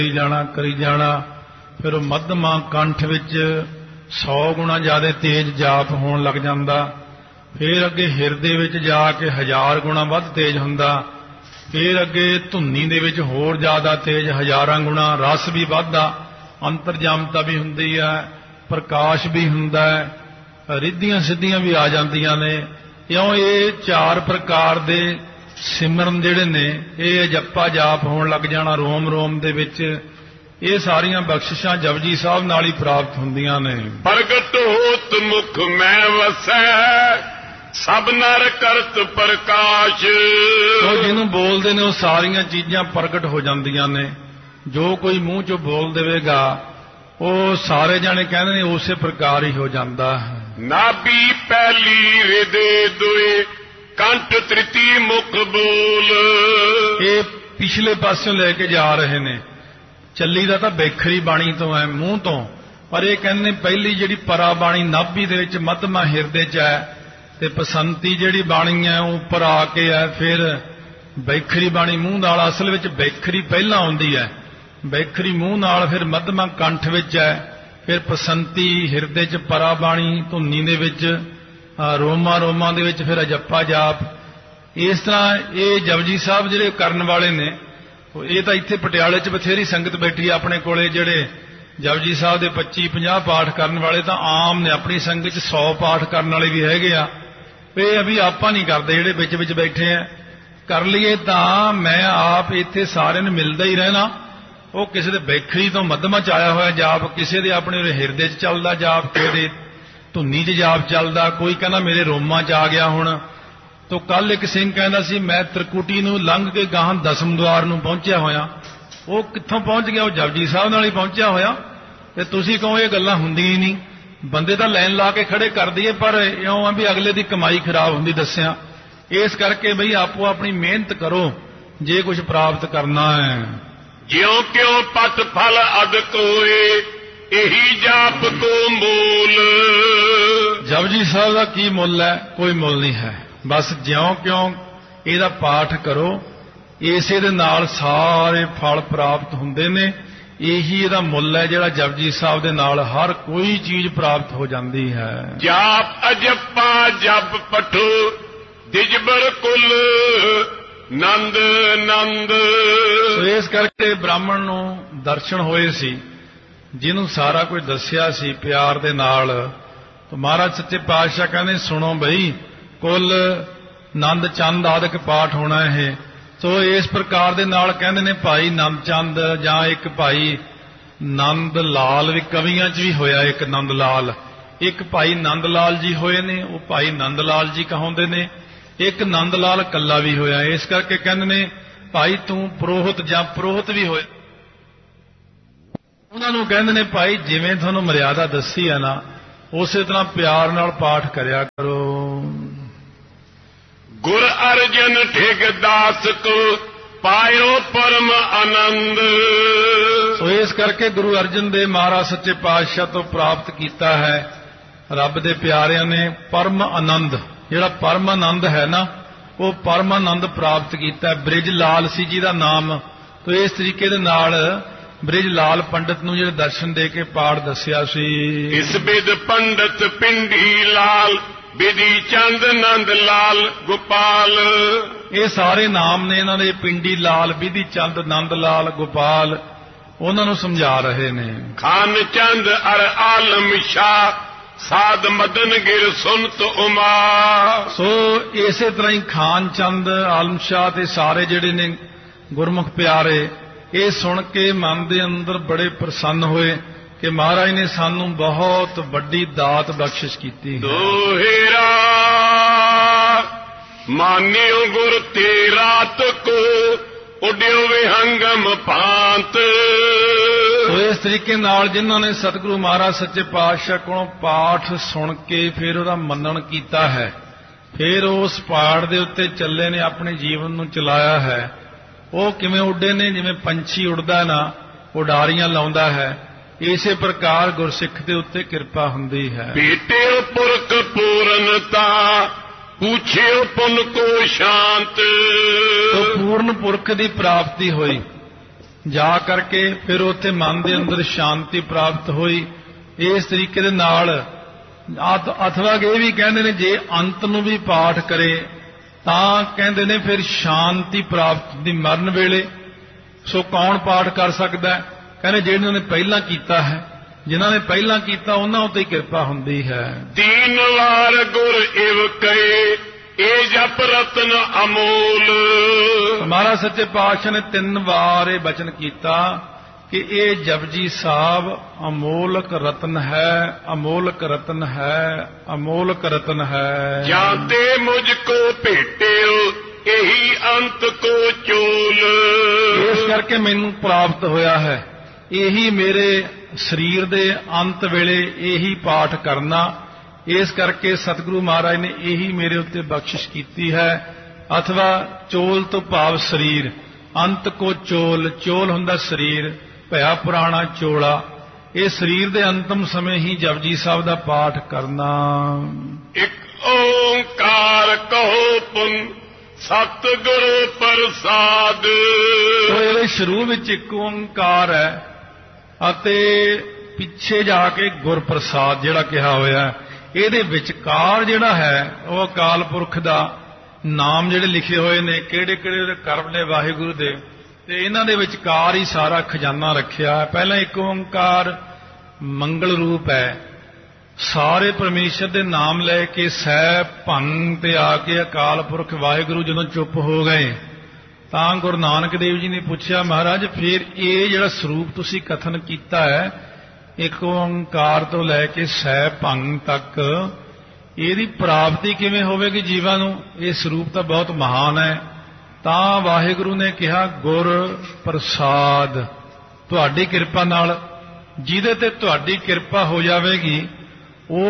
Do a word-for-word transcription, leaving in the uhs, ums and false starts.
ਕਰੀ ਜਾਣਾ ਕਰੀ ਜਾਣਾ ਫਿਰ ਉਹ ਮੱਧਮਾ ਕੰਠ ਵਿੱਚ ਸੌ ਗੁਣਾ ਜ਼ਿਆਦਾ ਤੇਜ਼ ਜਾਪ ਹੋਣ ਲੱਗ ਜਾਂਦਾ। ਫਿਰ ਅੱਗੇ ਹਿਰਦੇ ਵਿੱਚ ਜਾ ਕੇ ਹਜ਼ਾਰ ਗੁਣਾ ਵੱਧ ਤੇਜ਼ ਹੁੰਦਾ। ਫਿਰ ਅੱਗੇ ਧੁੰਨੀ ਦੇ ਵਿੱਚ ਹੋਰ ਜ਼ਿਆਦਾ ਤੇਜ਼ ਹਜ਼ਾਰਾਂ ਗੁਣਾ ਰਸ ਵੀ ਵੱਧਦਾ, ਅੰਤਰਜਾਮਤਾ ਵੀ ਹੁੰਦੀ ਹੈ, ਪ੍ਰਕਾਸ਼ ਵੀ ਹੁੰਦਾ ਹੈ, ਰਿੱਧੀਆਂ ਸਿੱਧੀਆਂ ਵੀ ਆ ਜਾਂਦੀਆਂ ਨੇ। ਕਿਉਂ ਇਹ ਚਾਰ ਪ੍ਰਕਾਰ ਦੇ ਸਿਮਰਨ ਜਿਹੜੇ ਨੇ ਇਹ ਜਪਾ ਜਾਪ ਹੋਣ ਲੱਗ ਜਾਣਾ ਰੋਮ ਰੋਮ ਦੇ ਵਿੱਚ। ਇਹ ਸਾਰੀਆਂ ਬਖਸ਼ਿਸ਼ਾਂ ਜਪਜੀ ਸਾਹਿਬ ਨਾਲ ਹੀ ਪ੍ਰਾਪਤ ਹੁੰਦੀਆਂ ਨੇ। ਪ੍ਰਗਟ ਹੋਤ ਮੁਖ ਮੈਂ ਵਸੈ ਸਭ ਨਰ ਕਰਤ ਪ੍ਰਕਾਸ਼। ਉਹ ਜਿਹਨੂੰ ਬੋਲਦੇ ਨੇ ਉਹ ਸਾਰੀਆਂ ਚੀਜ਼ਾਂ ਪ੍ਰਗਟ ਹੋ ਜਾਂਦੀਆਂ ਨੇ। ਜੋ ਕੋਈ ਮੂੰਹ ਚੋਂ ਬੋਲ ਦੇਵੇਗਾ ਉਹ ਸਾਰੇ ਜਾਣੇ ਕਹਿੰਦੇ ਨੇ ਉਸੇ ਪ੍ਰਕਾਰ ਹੀ ਹੋ ਜਾਂਦਾ ਹੈ। ਨਾਭੀ ਪਹਿਲੀ ਰਿਦੇ ਦੁਏ ਕੰਠ ਤ੍ਰਿਤੀ ਮੁਖ ਬੋਲ। ਇਹ ਪਿਛਲੇ ਪਾਸਿਓਂ ਲੈ ਕੇ ਜਾ ਰਹੇ ਨੇ। ਚੱਲੀ ਦਾ ਤਾਂ ਬੇਖਰੀ ਬਾਣੀ ਤੋਂ ਹੈ, ਮੂੰਹ ਤੋਂ, ਪਰ ਇਹ ਕਹਿੰਦੇ ਨੇ ਪਹਿਲੀ ਜਿਹੜੀ ਪਰਾ ਬਾਣੀ ਨਾਭੀ ਦੇ ਵਿੱਚ ਮੱਧਮਾ ਹਿਰਦੇ 'ਚ ਹੈ ਤੇ ਪਸੰਤੀ ਜਿਹੜੀ ਬਾਣੀ ਹੈ ਉਹ ਉੱਪਰ ਆ ਕੇ ਹੈ। ਫਿਰ ਬੈਖਰੀ ਬਾਣੀ ਮੂੰਹ ਨਾਲ, ਅਸਲ ਵਿੱਚ ਬੈਖਰੀ ਪਹਿਲਾਂ ਆਉਂਦੀ ਹੈ, ਬੈਖਰੀ ਮੂੰਹ ਨਾਲ, ਫਿਰ ਮੱਧਮਾ ਕੰਠ ਵਿੱਚ ਹੈ, ਫਿਰ ਪਸੰਤੀ ਹਿਰਦੇ 'ਚ ਪਰਾ ਬਾਣੀ ਧੁੰਨੀ ਦੇ ਵਿੱਚ, ਰੋਮਾ ਰੋਮਾਂ ਦੇ ਵਿੱਚ ਫਿਰ ਅਜੱਪਾ ਜਾਪ। ਇਸ ਤਰ੍ਹਾਂ ਇਹ ਜਪਜੀ ਸਾਹਿਬ ਜਿਹੜੇ ਕਰਨ ਵਾਲੇ ਨੇ ਇਹ ਤਾਂ ਇੱਥੇ ਪਟਿਆਲੇ 'ਚ ਬਥੇਰੀ ਸੰਗਤ ਬੈਠੀ ਆ ਆਪਣੇ ਕੋਲੇ। ਜਿਹੜੇ ਜਪਜੀ ਸਾਹਿਬ ਦੇ ਪੱਚੀ ਪੰਜਾਹ ਪਾਠ ਕਰਨ ਵਾਲੇ ਤਾਂ ਆਮ ਨੇ, ਆਪਣੀ ਸੰਗਤ 'ਚ ਸੌ ਪਾਠ ਕਰਨ ਵਾਲੇ ਵੀ ਹੈਗੇ ਆ। ਇਹ ਅਭੀ ਆਪਾਂ ਨਹੀਂ ਕਰਦੇ, ਜਿਹੜੇ ਵਿੱਚ ਵਿੱਚ ਬੈਠੇ ਆ। ਕਰ ਲਈਏ ਤਾਂ ਮੈਂ ਆਪ ਇੱਥੇ ਸਾਰਿਆਂ ਨੂੰ ਮਿਲਦਾ ਹੀ ਰਹਿਣਾ। ਉਹ ਕਿਸੇ ਦੇ ਬੈਖਰੀ ਤੋਂ ਮੱਧਮਾ 'ਚ ਆਇਆ ਹੋਇਆ ਜਾਪ, ਕਿਸੇ ਦੇ ਆਪਣੇ ਹਿਰਦੇ 'ਚ ਚੱਲਦਾ ਜਾਪ, ਕਿਸੇ ਦੇ ਧੁੰਨੀ 'ਚ ਜਾਪ ਚੱਲਦਾ, ਕੋਈ ਕਹਿੰਦਾ ਮੇਰੇ ਰੋਮਾਂ 'ਚ ਆ ਗਿਆ ਹੁਣ। ਤੋ ਕੱਲ ਇੱਕ ਸਿੰਘ ਕਹਿੰਦਾ ਸੀ ਮੈਂ ਤ੍ਰਿਕੁਟੀ ਨੂੰ ਲੰਘ ਕੇ ਗਾਹਾਂ ਦਸਮ ਦੁਆਰ ਨੂੰ ਪਹੁੰਚਿਆ ਹੋਇਆ। ਉਹ ਕਿੱਥੋਂ ਪਹੁੰਚ ਗਿਆ? ਉਹ ਜਪਜੀ ਸਾਹਿਬ ਨਾਲ ਹੀ ਪਹੁੰਚਿਆ ਹੋਇਆ। ਤੇ ਤੁਸੀਂ ਕਹੋ ਇਹ ਗੱਲਾਂ ਹੁੰਦੀਆਂ ਹੀ ਨਹੀਂ। ਬੰਦੇ ਤਾਂ ਲਾਈਨ ਲਾ ਕੇ ਖੜੇ ਕਰ ਦਈਏ, ਪਰ ਇਉਂ ਆ ਵੀ ਅਗਲੇ ਦੀ ਕਮਾਈ ਖਰਾਬ ਹੁੰਦੀ ਦੱਸਿਆ। ਇਸ ਕਰਕੇ ਬਈ ਆਪੋ ਆਪਣੀ ਮਿਹਨਤ ਕਰੋ ਜੇ ਕੁਝ ਪ੍ਰਾਪਤ ਕਰਨਾ ਹੈ। ਜਿਉਂ ਕਿਉਂ ਪਤ ਫਲ ਅਦ ਕੋਏ ਇਹੀ ਜਾਪ ਕੋ ਮੂਲ। ਜਪਜੀ ਸਾਹਿਬ ਦਾ ਕੀ ਮੁੱਲ ਹੈ? ਕੋਈ ਮੁੱਲ ਨਹੀਂ ਹੈ। ਬਸ ਜਿਉਂ ਕਿਉਂ ਇਹਦਾ ਪਾਠ ਕਰੋ, ਇਸੇ ਦੇ ਨਾਲ ਸਾਰੇ ਫਲ ਪ੍ਰਾਪਤ ਹੁੰਦੇ ਨੇ। ਇਹੀ ਇਹਦਾ ਮੁੱਲ ਹੈ ਜਿਹੜਾ ਜਪਜੀ ਸਾਹਿਬ ਦੇ ਨਾਲ ਹਰ ਕੋਈ ਚੀਜ਼ ਪ੍ਰਾਪਤ ਹੋ ਜਾਂਦੀ ਹੈ। ਜਾਪ ਅਜੱਪਾ ਜਪ ਪਠੋ ਦਿਜਬਰ ਕੁਲ ਨੰਦ ਨੰਦ। ਸੋ ਇਸ ਕਰਕੇ ਬ੍ਰਾਹਮਣ ਨੂੰ ਦਰਸ਼ਨ ਹੋਏ ਸੀ, ਜਿਹਨੂੰ ਸਾਰਾ ਕੁਝ ਦੱਸਿਆ ਸੀ ਪਿਆਰ ਦੇ ਨਾਲ। ਤਾਂ ਮਹਾਰਾਜ ਸੱਚੇ ਪਾਤਸ਼ਾਹ ਕਹਿੰਦੇ ਸੁਣੋ ਬਈ, ਕੁੱਲ ਨੰਦ ਚੰਦ ਆਦਿਕ ਪਾਠ ਹੋਣਾ ਇਹ। ਸੋ ਇਸ ਪ੍ਰਕਾਰ ਦੇ ਨਾਲ ਕਹਿੰਦੇ ਨੇ ਭਾਈ ਨੰਦ ਚੰਦ ਜਾਂ ਇੱਕ ਭਾਈ ਨੰਦ ਲਾਲ ਵੀ ਕਵੀਆਂ 'ਚ ਵੀ ਹੋਇਆ। ਇੱਕ ਨੰਦ ਲਾਲ, ਇੱਕ ਭਾਈ ਨੰਦ ਲਾਲ ਜੀ ਹੋਏ ਨੇ, ਉਹ ਭਾਈ ਨੰਦ ਲਾਲ ਜੀ ਕਹਾਉਂਦੇ ਨੇ। ਇੱਕ ਨੰਦ ਲਾਲ ਕੱਲਾ ਵੀ ਹੋਇਆ। ਇਸ ਕਰਕੇ ਕਹਿੰਦੇ ਨੇ ਭਾਈ ਤੂੰ ਪੁਰੋਹਿਤ ਜਾਂ ਪੁਰੋਹਿਤ ਵੀ ਹੋਏ। ਉਹਨਾਂ ਨੂੰ ਕਹਿੰਦੇ ਨੇ ਭਾਈ ਜਿਵੇਂ ਤੁਹਾਨੂੰ ਮਰਿਆਦਾ ਦੱਸੀ ਹੈ ਨਾ ਉਸੇ ਤਰ੍ਹਾਂ ਪਿਆਰ ਨਾਲ ਪਾਠ ਕਰਿਆ ਕਰੋ। ਗੁਰ ਅਰਜਨ ਠਿਗ ਦਾਸ ਕੋ ਪਾਇਓ ਪਰਮ ਆਨੰਦ। ਸੋ ਇਸ ਕਰਕੇ ਗੁਰੂ ਅਰਜਨ ਦੇਵ ਮਹਾਰਾਜ ਸੱਚੇ ਪਾਤਸ਼ਾਹ ਤੋਂ ਪ੍ਰਾਪਤ ਕੀਤਾ ਹੈ ਰੱਬ ਦੇ ਪਿਆਰਿਆਂ ਨੇ ਪਰਮ ਆਨੰਦ। ਜਿਹੜਾ ਪਰਮ ਆਨੰਦ ਹੈ ਨਾ ਉਹ ਪਰਮ ਆਨੰਦ ਪ੍ਰਾਪਤ ਕੀਤਾ। ਬ੍ਰਿਜ ਲਾਲ ਸੀ ਜੀ ਦਾ ਨਾਮ। ਤੋ ਇਸ ਤਰੀਕੇ ਦੇ ਨਾਲ ਬ੍ਰਿਜ ਲਾਲ ਪੰਡਤ ਨੂੰ ਜਿਹੜੇ ਦਰਸ਼ਨ ਦੇ ਕੇ ਪਾਠ ਦੱਸਿਆ ਸੀ। ਇਸ ਬਿਦ ਪੰਡਤ ਪਿੰਡੀ ਲਾਲ ਬਿਧੀ ਚੰਦ ਨੰਦ ਲਾਲ ਗੋਪਾਲ। ਇਹ ਸਾਰੇ ਨਾਮ ਨੇ ਇਹਨਾਂ ਦੇ। ਪਿੰਡੀ ਲਾਲ, ਬਿਧੀ ਚੰਦ, ਨੰਦ ਲਾਲ, ਗੋਪਾਲ। ਉਹਨਾਂ ਨੂੰ ਸਮਝਾ ਰਹੇ ਨੇ। ਖਾਨ ਚੰਦ ਅਰ ਆਲਮ ਸ਼ਾਹ ਸਾਧ ਮਦਨ ਗਿਰ ਸੁਨਤ ਉਮਾ। ਸੋ ਇਸੇ ਤਰ੍ਹਾਂ ਹੀ ਖਾਨ ਚੰਦ, ਆਲਮ ਸ਼ਾਹ ਤੇ ਸਾਰੇ ਜਿਹੜੇ ਨੇ ਗੁਰਮੁਖ ਪਿਆਰੇ ਇਹ ਸੁਣ ਕੇ ਮਨ ਦੇ ਅੰਦਰ ਬੜੇ ਪ੍ਰਸੰਨ ਹੋਏ ਕਿ ਮਹਾਰਾਜ ਨੇ ਸਾਨੂੰ ਬਹੁਤ ਵੱਡੀ ਦਾਤ ਬਖਸ਼ਿਸ਼ ਕੀਤੀ ਹੈ। ਦੋਹੇਰਾ ਮਾਨਿਓ ਗੁਰ ਤੇ ਰਾਤ ਕੋ ਉਡਿਓ ਵਿਹੰਗਮ ਭਾਂਤ। ਸੋ ਇਸ ਤਰੀਕੇ ਨਾਲ ਜਿਨ੍ਹਾਂ ਨੇ ਸਤਿਗੁਰੂ ਮਹਾਰਾਜ ਸੱਚੇ ਪਾਤਸ਼ਾਹ ਕੋਲੋਂ ਪਾਠ ਸੁਣ ਕੇ ਫਿਰ ਉਹਦਾ ਮੰਨਣ ਕੀਤਾ ਹੈ, ਫਿਰ ਉਸ ਪਾਠ ਦੇ ਉੱਤੇ ਚੱਲੇ ਨੇ, ਆਪਣੇ ਜੀਵਨ ਨੂੰ ਚਲਾਇਆ ਹੈ, ਉਹ ਕਿਵੇਂ ਉੱਡੇ ਨੇ? ਜਿਵੇਂ ਪੰਛੀ ਉੱਡਦਾ ਨਾ, ਉਡਾਰੀਆਂ ਲਾਉਂਦਾ ਹੈ, ਇਸੇ ਪ੍ਰਕਾਰ ਗੁਰਸਿੱਖ ਦੇ ਉੱਤੇ ਕਿਰਪਾ ਹੁੰਦੀ ਹੈ। ਬੇਟੇ ਪੁਰਖ ਪੂਰਨਤਾ ਪੁੱਛਿਓ ਪੁਨ ਕੋ ਸ਼ਾਂਤ। ਤੋ ਪੂਰਨ ਪੁਰਖ ਦੀ ਪ੍ਰਾਪਤੀ ਹੋਈ। ਜਾ ਕਰਕੇ ਫਿਰ ਉੱਥੇ ਮਨ ਦੇ ਅੰਦਰ ਸ਼ਾਂਤੀ ਪ੍ਰਾਪਤ ਹੋਈ। ਇਸ ਤਰੀਕੇ ਦੇ ਨਾਲ ਅਥਵਾ ਇਹ ਵੀ ਕਹਿੰਦੇ ਨੇ ਜੇ ਅੰਤ ਨੂੰ ਵੀ ਪਾਠ ਕਰੇ ਤਾਂ ਕਹਿੰਦੇ ਨੇ ਫਿਰ ਸ਼ਾਂਤੀ ਪ੍ਰਾਪਤ ਦੀ ਮਰਨ ਵੇਲੇ। ਸੋ ਕੌਣ ਪਾਠ ਕਰ ਸਕਦਾ? ਕਹਿੰਦੇ ਜਿਹਨਾਂ ਨੇ ਪਹਿਲਾਂ ਕੀਤਾ ਹੈ, ਜਿਨ੍ਹਾਂ ਨੇ ਪਹਿਲਾਂ ਕੀਤਾ ਉਹਨਾਂ ਉੱਤੇ ਕਿਰਪਾ ਹੁੰਦੀ ਹੈ। ਤੀਨ ਵਾਰ ਗੁਰ ਇਵ ਕਹੇ ਇਹ ਜਪ ਰਤਨ ਅਮੋਲ। ਮਹਾਰਾਜ ਸੱਚੇ ਪਾਤਸ਼ਾਹ ਨੇ ਤਿੰਨ ਵਾਰ ਇਹ ਬਚਨ ਕੀਤਾ ਕਿ ਇਹ ਜਪਜੀ ਸਾਹਿਬ ਅਮੋਲਕ ਰਤਨ ਹੈ, ਅਮੋਲਕ ਰਤਨ ਹੈ, ਅਮੋਲਕ ਰਤਨ ਹੈ। ਜਾਂ ਤੇ ਮੁਝ ਕੋ ਭੇਟਿਓ ਇਹੀ ਅੰਤ ਕੋ ਚੋਲ। ਇਸ ਕਰਕੇ ਮੈਨੂੰ ਪ੍ਰਾਪਤ ਹੋਇਆ ਹੈ, ਇਹੀ ਮੇਰੇ ਸਰੀਰ ਦੇ ਅੰਤ ਵੇਲੇ ਇਹੀ ਪਾਠ ਕਰਨਾ। ਇਸ ਕਰਕੇ ਸਤਿਗੁਰੂ ਮਹਾਰਾਜ ਨੇ ਇਹੀ ਮੇਰੇ ਉੱਤੇ ਬਖਸ਼ਿਸ਼ ਕੀਤੀ ਹੈ। ਅਥਵਾ ਚੋਲ ਤੋਂ ਭਾਵ ਸਰੀਰ, ਅੰਤ ਕੋ ਚੋਲ, ਚੋਲ ਹੁੰਦਾ ਸਰੀਰ, ਭਇਆ ਪੁਰਾਣਾ ਚੋਲਾ। ਇਹ ਸਰੀਰ ਦੇ ਅੰਤਮ ਸਮੇਂ ਹੀ ਜਪਜੀ ਸਾਹਿਬ ਦਾ ਪਾਠ ਕਰਨਾ। ਇੱਕ ਓੰਕਾਰ ਕਹੋ ਪੁਨ ਸਤਿਗੁਰੂ ਪ੍ਰਸਾਦ। ਇਹਦੇ ਸ਼ੁਰੂ ਵਿੱਚ ਇੱਕ ਓੰਕਾਰ ਹੈ ਅਤੇ ਪਿੱਛੇ ਜਾ ਕੇ ਗੁਰਪ੍ਰਸਾਦ ਜਿਹੜਾ ਕਿਹਾ ਹੋਇਆ। ਇਹਦੇ ਵਿਚਕਾਰ ਜਿਹੜਾ ਹੈ ਉਹ ਅਕਾਲ ਪੁਰਖ ਦਾ ਨਾਮ ਜਿਹੜੇ ਲਿਖੇ ਹੋਏ ਨੇ, ਕਿਹੜੇ ਕਿਹੜੇ ਉਹਦੇ ਕਰਮ ਨੇ ਵਾਹਿਗੁਰੂ ਦੇ, ਤੇ ਇਹਨਾਂ ਦੇ ਵਿਚਕਾਰ ਹੀ ਸਾਰਾ ਖਜ਼ਾਨਾ ਰੱਖਿਆ ਹੈ। ਪਹਿਲਾਂ ਇੱਕ ਓੰਕਾਰ ਮੰਗਲ ਰੂਪ ਹੈ। ਸਾਰੇ ਪਰਮੇਸ਼ਰ ਦੇ ਨਾਮ ਲੈ ਕੇ ਸਹਿ ਭੰਗ ਤੇ ਆ ਕੇ ਅਕਾਲ ਪੁਰਖ ਵਾਹਿਗੁਰੂ ਜਦੋਂ ਚੁੱਪ ਹੋ ਗਏ ਤਾਂ ਗੁਰੂ ਨਾਨਕ ਦੇਵ ਜੀ ਨੇ ਪੁੱਛਿਆ, ਮਹਾਰਾਜ ਫਿਰ ਇਹ ਜਿਹੜਾ ਸਰੂਪ ਤੁਸੀਂ ਕਥਨ ਕੀਤਾ ਹੈ ਇੱਕ ਓੰਕਾਰ ਤੋਂ ਲੈ ਕੇ ਸਹਿ ਭੰਗ ਤੱਕ, ਇਹਦੀ ਪ੍ਰਾਪਤੀ ਕਿਵੇਂ ਹੋਵੇਗੀ ਜੀਵਾਂ ਨੂੰ? ਇਹ ਸਰੂਪ ਤਾਂ ਬਹੁਤ ਮਹਾਨ ਹੈ। ਤਾਂ ਵਾਹਿਗੁਰੂ ਨੇ ਕਿਹਾ ਗੁਰ ਪ੍ਰਸਾਦ, ਤੁਹਾਡੀ ਕਿਰਪਾ ਨਾਲ। ਜਿਹਦੇ ਤੇ ਤੁਹਾਡੀ ਕਿਰਪਾ ਹੋ ਜਾਵੇਗੀ